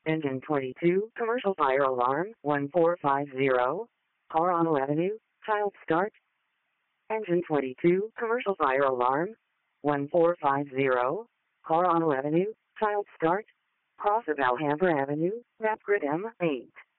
Engine 22, commercial fire alarm, 1450. Coronel Avenue, child start. Engine 22, commercial fire alarm, 1450. Coronel Avenue, child start. Cross of Alhambra Avenue, Rapgrid M8.